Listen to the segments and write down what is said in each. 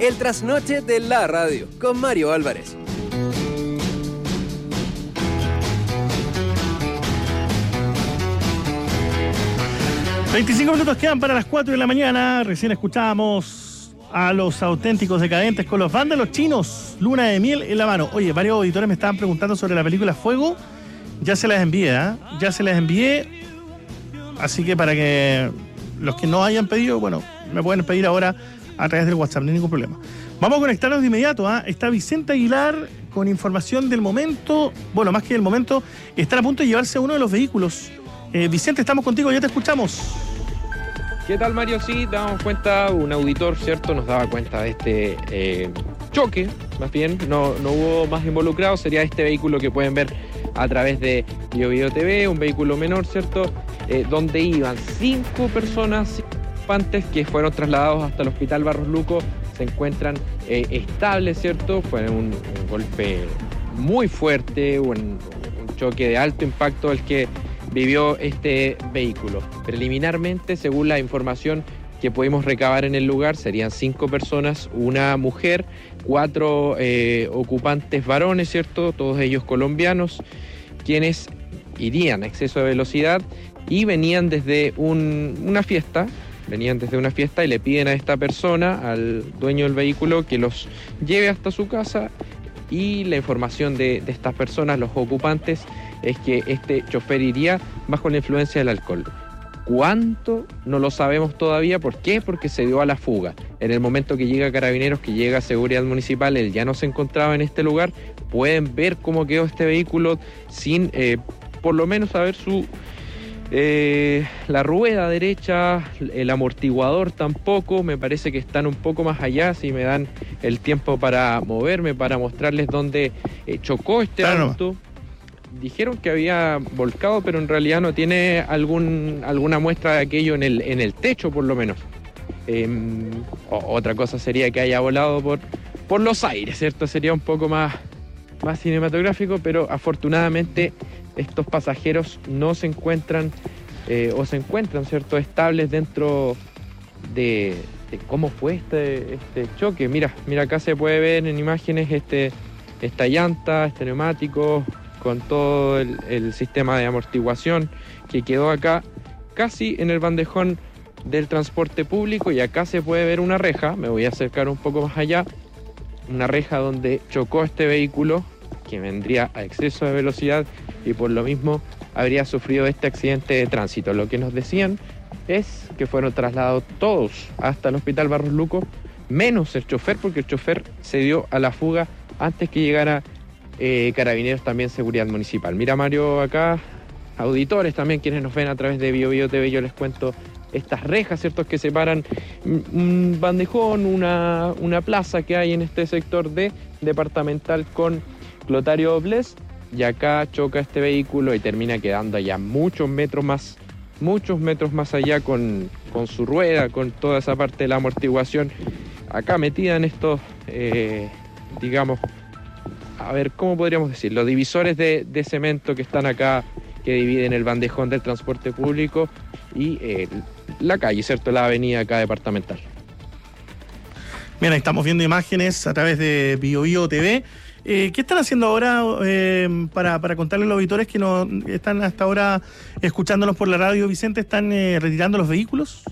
El trasnoche de la radio con Mario Álvarez. ...25 minutos quedan para las 4 de la mañana... ...recién escuchábamos a los auténticos decadentes... ...con los vándalos chinos... ...Luna de miel en la mano... Oye, varios auditores me estaban preguntando sobre la película Fuego... ...ya se las envié, Ya se las envié... ...así que para que... ...los que no hayan pedido, bueno... ...me pueden pedir ahora a través del WhatsApp... ...no hay ningún problema... Vamos a conectarnos de inmediato, Está Vicente Aguilar... ...con información del momento... ...bueno, más que del momento... ...están a punto de llevarse uno de los vehículos... Vicente, estamos contigo, ya te escuchamos. ¿Qué tal, Mario? Sí, damos cuenta, un auditor, ¿cierto? Nos daba cuenta de este choque, más bien, no hubo más involucrados, sería este vehículo que pueden ver a través de BioBio TV, un vehículo menor, ¿cierto? Donde iban 5 personas ocupantes que fueron trasladados hasta el Hospital Barros Luco, se encuentran estables, ¿cierto? Fue un golpe muy fuerte, un choque de alto impacto el que vivió este vehículo. Preliminarmente, según la información que pudimos recabar en el lugar, serían 5 personas, una mujer, 4 ocupantes varones, ¿cierto? Todos ellos colombianos, quienes irían a exceso de velocidad y venían desde una fiesta y le piden a esta persona, al dueño del vehículo, que los lleve hasta su casa. Y la información de estas personas, los ocupantes, es que este chofer iría bajo la influencia del alcohol. ¿Cuánto? No lo sabemos todavía. ¿Por qué? Porque se dio a la fuga. En el momento que llega Carabineros, que llega Seguridad Municipal, él ya no se encontraba en este lugar. Pueden ver cómo quedó este vehículo sin, por lo menos, saber la rueda derecha, el amortiguador tampoco. Me parece que están un poco más allá, si me dan el tiempo para moverme, para mostrarles dónde chocó este auto. Dijeron que había volcado, pero en realidad no tiene alguna muestra de aquello en el techo, por lo menos. Otra cosa sería que haya volado por los aires, ¿cierto? Sería un poco más cinematográfico, pero afortunadamente estos pasajeros no se encuentran se encuentran, ¿cierto?, estables dentro de cómo fue este choque. Mira, acá se puede ver en imágenes esta llanta, este neumático, con todo el sistema de amortiguación que quedó acá, casi en el bandejón del transporte público, y acá se puede ver una reja, me voy a acercar un poco más allá, una reja donde chocó este vehículo, que vendría a exceso de velocidad y por lo mismo habría sufrido este accidente de tránsito. Lo que nos decían es que fueron trasladados todos hasta el Hospital Barros Luco, menos el chofer, porque el chofer se dio a la fuga antes que llegara Carabineros, también Seguridad Municipal. Mira, Mario, acá, auditores también, quienes nos ven a través de BioBio TV, yo les cuento estas rejas, ¿cierto?, que separan un bandejón, una plaza que hay en este sector de Departamental con Clotario Bles, y acá choca este vehículo y termina quedando allá muchos metros más allá con su rueda, con toda esa parte de la amortiguación acá metida en estos, digamos, a ver, ¿cómo podríamos decir? Los divisores de cemento que están acá, que dividen el bandejón del transporte público y la calle, ¿cierto?, la avenida acá departamental. Bien, ahí estamos viendo imágenes a través de BioBio TV. ¿Qué están haciendo ahora para contarles a los auditores que no están hasta ahora escuchándonos por la radio, Vicente? ¿Están retirando los vehículos?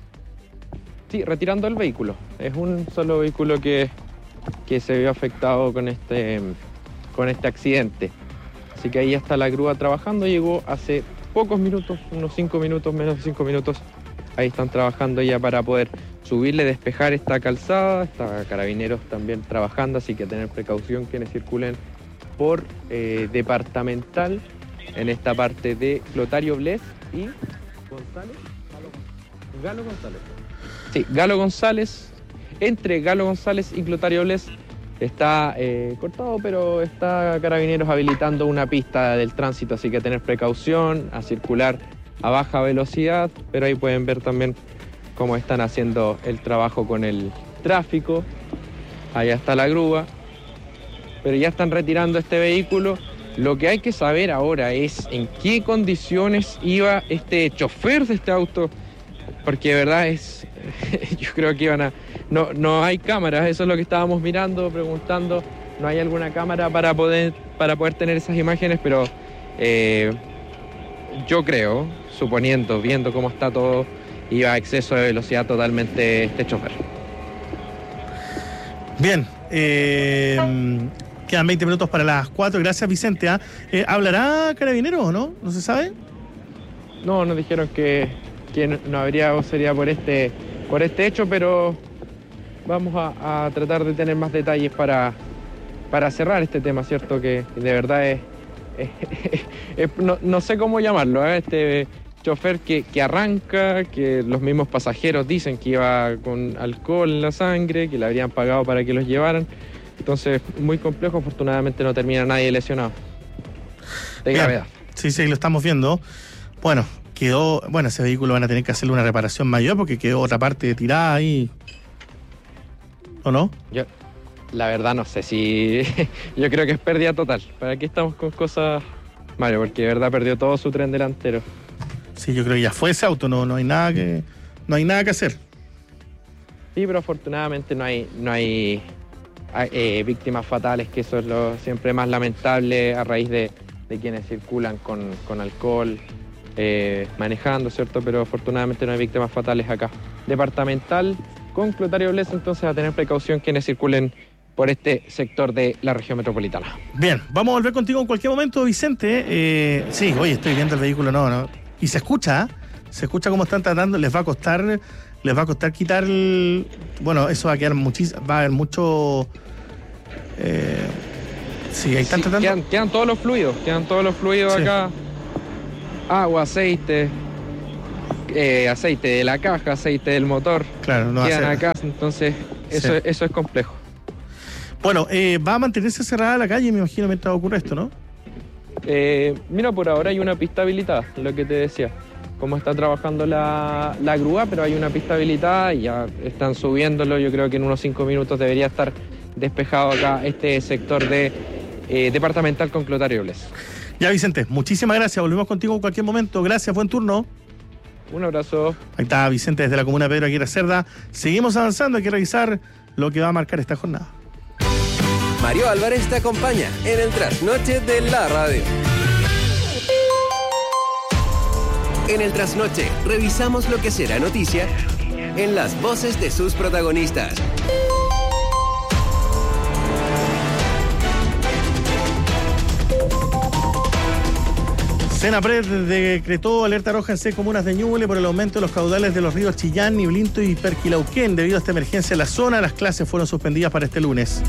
Sí, retirando el vehículo. Es un solo vehículo que se vio afectado con este accidente. Así que ahí ya está la grúa trabajando. Llegó hace pocos minutos, unos 5 minutos, menos de 5 minutos. Ahí están trabajando ya para poder subirle, despejar esta calzada. Está Carabineros también trabajando, así que tener precaución quienes circulen por Departamental en esta parte de Clotario Bles y González. Galo González. Sí, Galo González. Entre Galo González y Clotario Bles está cortado, pero está Carabineros habilitando una pista del tránsito, así que tener precaución, a circular a baja velocidad, pero ahí pueden ver también cómo están haciendo el trabajo con el tráfico. Allá está la grúa, pero ya están retirando este vehículo. Lo que hay que saber ahora es en qué condiciones iba este chofer de este auto, porque de verdad yo creo que iban a no hay cámaras, eso es lo que estábamos mirando, preguntando. No hay alguna cámara para poder tener esas imágenes, pero yo creo, suponiendo, viendo cómo está todo, iba a exceso de velocidad totalmente este chofer. Bien, quedan 20 minutos para las 4. Gracias, Vicente. ¿Hablará Carabineros o no? ¿No se sabe? No, nos dijeron que no habría sería por este hecho, pero vamos a tratar de tener más detalles para cerrar este tema, ¿cierto? Que de verdad no sé cómo llamarlo, este chofer que arranca, que los mismos pasajeros dicen que iba con alcohol en la sangre, que le habrían pagado para que los llevaran. Entonces, muy complejo. Afortunadamente no termina nadie lesionado de gravedad. Sí, lo estamos viendo. Bueno, ese vehículo van a tener que hacerle una reparación mayor porque quedó otra parte tirada ahí. ¿O no? Yo, la verdad, no sé si... Yo creo que es pérdida total. ¿Para qué estamos con cosas, Mario? Porque de verdad perdió todo su tren delantero. Sí, yo creo que ya fue ese auto, no hay nada que hacer. Sí, pero afortunadamente no hay víctimas fatales, que eso es lo siempre más lamentable a raíz de quienes circulan con alcohol, manejando, ¿cierto? Pero afortunadamente no hay víctimas fatales acá. Departamental con Clotario Bles, entonces a tener precaución quienes circulen por este sector de la región metropolitana. Bien, vamos a volver contigo en cualquier momento, Vicente. Sí, oye, estoy viendo el vehículo, no. Y se escucha cómo están tratando, les va a costar quitar bueno, eso va a quedar va a haber mucho. Sí, ahí están tratando. Quedan todos los fluidos sí. Acá. Agua, aceite de la caja, aceite del motor. Claro, no quedan acá, entonces eso es complejo. Bueno, va a mantenerse cerrada la calle, me imagino, mientras ocurre esto, ¿no? Mira, por ahora hay una pista habilitada, lo que te decía. Cómo está trabajando la grúa, pero hay una pista habilitada y ya están subiéndolo. Yo creo que en unos 5 minutos debería estar despejado acá este sector de departamental con Clotario Bles. Ya, Vicente, muchísimas gracias. Volvemos contigo en cualquier momento. Gracias, buen turno. Un abrazo. Ahí está Vicente desde la comuna Pedro Aguirre Cerda. Seguimos avanzando, hay que revisar lo que va a marcar esta jornada. Mario Álvarez te acompaña en el Trasnoche de la Radio. En el Trasnoche revisamos lo que será noticia en las voces de sus protagonistas. Senapred decretó alerta roja en 6 comunas de Ñuble por el aumento de los caudales de los ríos Chillán, Niblinto y Perquilauquén. Debido a esta emergencia en la zona, las clases fueron suspendidas para este lunes.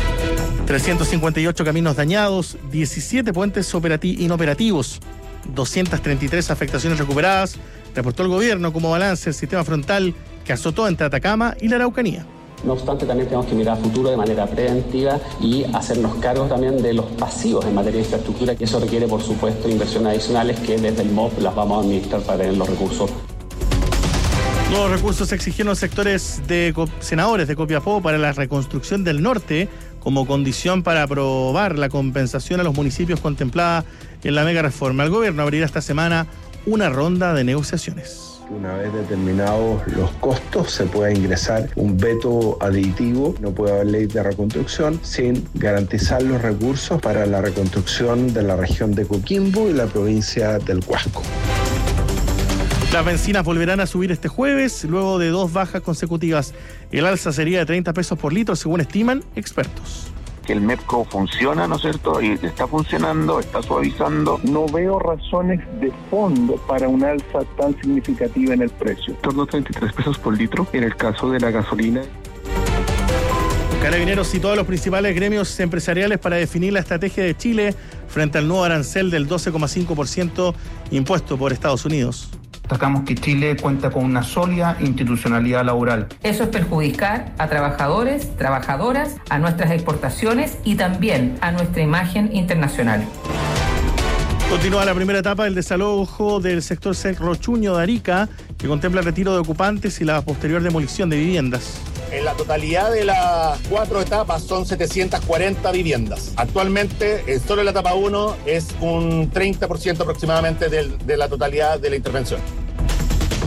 358 caminos dañados, 17 puentes inoperativos, 233 afectaciones recuperadas, reportó el gobierno como balance el sistema frontal que azotó entre Atacama y la Araucanía. No obstante, también tenemos que mirar a futuro de manera preventiva y hacernos cargo también de los pasivos en materia de infraestructura, que eso requiere, por supuesto, inversiones adicionales que desde el MOP las vamos a administrar para tener los recursos. Nuevos recursos exigieron los sectores de senadores de Copiapó para la reconstrucción del norte como condición para aprobar la compensación a los municipios contemplada en la mega reforma. El gobierno abrirá esta semana una ronda de negociaciones. Una vez determinados los costos, se puede ingresar un veto aditivo. No puede haber ley de reconstrucción sin garantizar los recursos para la reconstrucción de la región de Coquimbo y la provincia del Huasco. Las bencinas volverán a subir este jueves, luego de 2 bajas consecutivas. El alza sería de 30 pesos por litro, según estiman expertos. Que el MEPCO funciona, ¿no es cierto? Y está funcionando, está suavizando. No veo razones de fondo para una alza tan significativa en el precio. En torno a 33 pesos por litro en el caso de la gasolina. Carabineros citó a los principales gremios empresariales para definir la estrategia de Chile frente al nuevo arancel del 12,5% impuesto por Estados Unidos. Destacamos que Chile cuenta con una sólida institucionalidad laboral. Eso es perjudicar a trabajadores, trabajadoras, a nuestras exportaciones y también a nuestra imagen internacional. Continúa la primera etapa del desalojo del sector Cerro Chuño de Arica, que contempla el retiro de ocupantes y la posterior demolición de viviendas. En la totalidad de las 4 etapas son 740 viviendas. Actualmente, solo en la etapa 1 es un 30% aproximadamente de la totalidad de la intervención.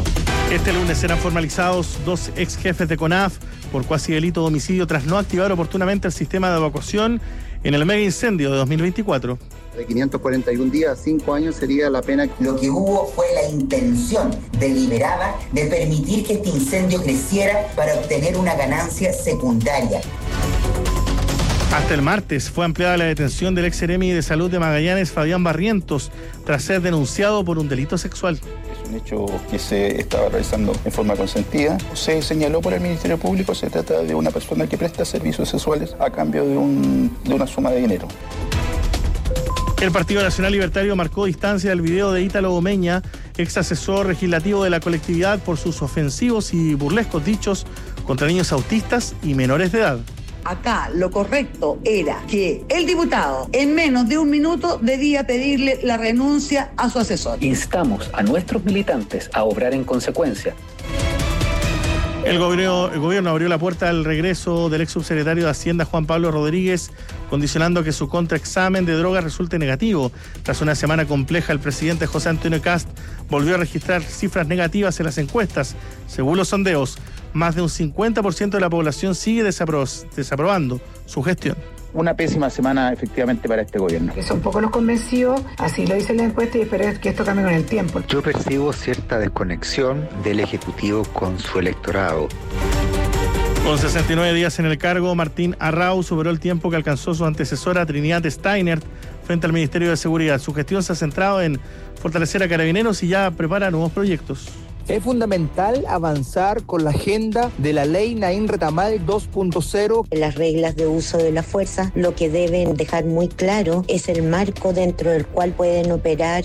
Este lunes serán formalizados 2 ex jefes de CONAF por cuasi delito de homicidio tras no activar oportunamente el sistema de evacuación en el mega incendio de 2024. De 541 días a 5 años sería la pena. Lo que hubo fue la intención deliberada de permitir que este incendio creciera para obtener una ganancia secundaria. Hasta el martes fue ampliada la detención del ex seremi de Salud de Magallanes, Fabián Barrientos, tras ser denunciado por un delito sexual. Es un hecho que se estaba realizando en forma consentida. Se señaló por el Ministerio Público, se trata de una persona que presta servicios sexuales a cambio de una suma de dinero. El Partido Nacional Libertario marcó distancia del video de Ítalo Omeña, ex asesor legislativo de la colectividad, por sus ofensivos y burlescos dichos contra niños autistas y menores de edad. Acá lo correcto era que el diputado en menos de un minuto debía pedirle la renuncia a su asesor. Instamos a nuestros militantes a obrar en consecuencia. El gobierno abrió la puerta al regreso del ex subsecretario de Hacienda Juan Pablo Rodríguez, condicionando que su contraexamen de drogas resulte negativo. Tras una semana compleja, el presidente José Antonio Kast volvió a registrar cifras negativas en las encuestas. Según los sondeos, más de un 50% de la población sigue desaprobando su gestión. Una pésima semana efectivamente para este gobierno. Eso un poco los convenció, así lo dice la encuesta y espero que esto cambie con el tiempo. Yo percibo cierta desconexión del Ejecutivo con su electorado. Con 69 días en el cargo, Martín Arrau superó el tiempo que alcanzó su antecesora Trinidad Steinert frente al Ministerio de Seguridad. Su gestión se ha centrado en fortalecer a Carabineros y ya prepara nuevos proyectos. Es fundamental avanzar con la agenda de la ley Naín Retamal 2.0. Las reglas de uso de la fuerza lo que deben dejar muy claro es el marco dentro del cual pueden operar.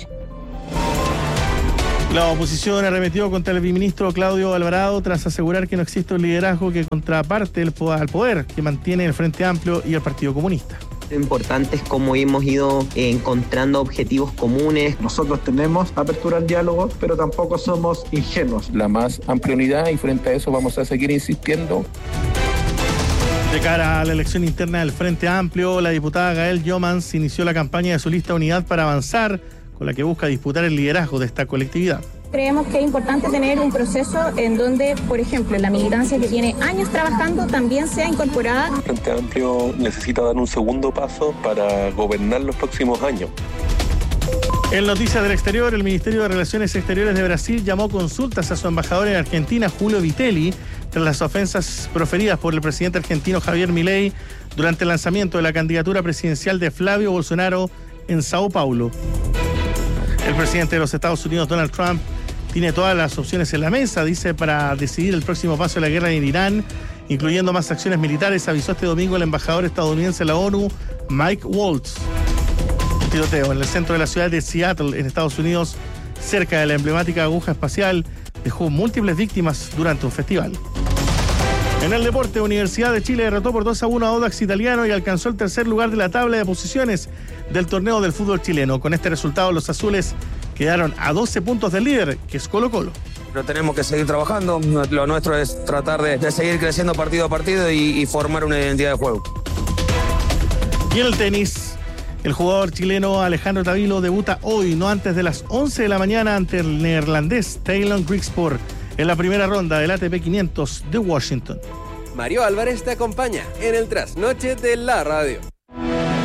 La oposición arremetió contra el viceministro Claudio Alvarado tras asegurar que no existe un liderazgo que contraparte al poder que mantiene el Frente Amplio y el Partido Comunista. Lo importante es cómo hemos ido encontrando objetivos comunes. Nosotros tenemos apertura al diálogo, pero tampoco somos ingenuos. La más amplia unidad y frente a eso vamos a seguir insistiendo. De cara a la elección interna del Frente Amplio, la diputada Gael Yomans inició la campaña de su lista Unidad para Avanzar, con la que busca disputar el liderazgo de esta colectividad. Creemos que es importante tener un proceso en donde, por ejemplo, la militancia que tiene años trabajando también sea incorporada. El Frente Amplio necesita dar un segundo paso para gobernar los próximos años. En Noticias del Exterior, el Ministerio de Relaciones Exteriores de Brasil llamó consultas a su embajador en Argentina, Julio Vitelli, tras las ofensas proferidas por el presidente argentino Javier Milei durante el lanzamiento de la candidatura presidencial de Flavio Bolsonaro en Sao Paulo. El presidente de los Estados Unidos, Donald Trump, tiene todas las opciones en la mesa, dice, para decidir el próximo paso de la guerra en Irán, incluyendo más acciones militares, avisó este domingo el embajador estadounidense en la ONU, Mike Waltz. Un tiroteo en el centro de la ciudad de Seattle, en Estados Unidos, cerca de la emblemática aguja espacial, dejó múltiples víctimas durante un festival. En el deporte, Universidad de Chile derrotó por 2-1 a Audax Italiano y alcanzó el tercer lugar de la tabla de posiciones del torneo del fútbol chileno. Con este resultado, los azules quedaron a 12 puntos del líder, que es Colo-Colo. Pero tenemos que seguir trabajando. Lo nuestro es tratar de seguir creciendo partido a partido y formar una identidad de juego. Y en el tenis, el jugador chileno Alejandro Tavilo debuta hoy, no antes de las 11 de la mañana, ante el neerlandés Taylor Grigspor en la primera ronda del ATP 500 de Washington. Mario Álvarez te acompaña en el trasnoche de la radio.